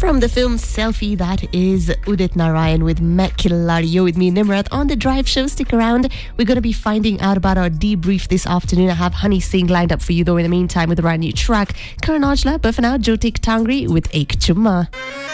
From the film Selfie, that is Udit Narayan with Mac Killari. You're with me, Nimrat, on the Drive Show. Stick around. We're going to be finding out about our debrief this afternoon. I have Honey Singh lined up for you, though, in the meantime, with a brand new track. Karan Aujla, but for now, Jyotik Tangri with Ek Chumma.